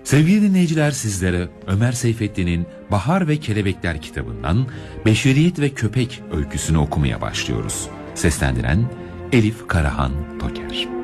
Sevgili dinleyiciler, sizlere Ömer Seyfettin'in Bahar ve Kelebekler kitabından Beşeriyet ve Köpek öyküsünü okumaya başlıyoruz. Seslendiren Elif Karahan Toker.